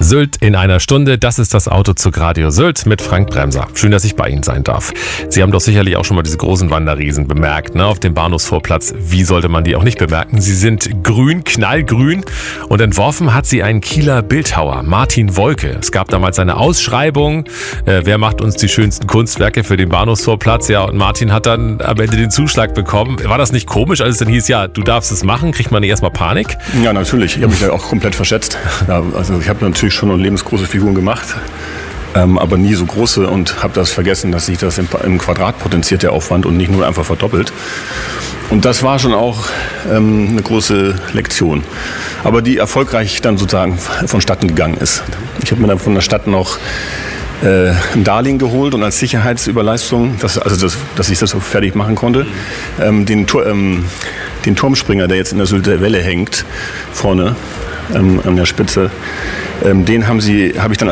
Sylt in einer Stunde, das ist das Autozug Radio Sylt mit Frank Bremser. Schön, dass ich bei Ihnen sein darf. Sie haben doch sicherlich auch schon mal diese großen Wanderriesen bemerkt, ne, auf dem Bahnhofsvorplatz. Wie sollte man die auch nicht bemerken? Sie sind grün, knallgrün, und entworfen hat sie ein Kieler Bildhauer, Martin Wolke. Es gab damals eine Ausschreibung, wer macht uns die schönsten Kunstwerke für den Bahnhofsvorplatz? Ja, und Martin hat dann am Ende den Zuschlag bekommen. War das nicht komisch, als es dann hieß, ja, du darfst es machen? Kriegt man nicht erstmal Panik? Ja, natürlich. Ich habe mich da auch komplett verschätzt. Ja, also ich habe natürlich schon lebensgroße Figuren gemacht, aber nie so große, und habe das vergessen, dass sich das im Quadrat potenziert, der Aufwand, und nicht nur einfach verdoppelt. Und das war schon auch eine große Lektion, aber die erfolgreich dann sozusagen vonstatten gegangen ist. Ich habe mir dann von der Stadt noch ein Darlehen geholt und als Sicherheitsüberleistung, dass ich das so fertig machen konnte, den Turmspringer, der jetzt in der Sylter Welle hängt, vorne an der Spitze, den habe ich dann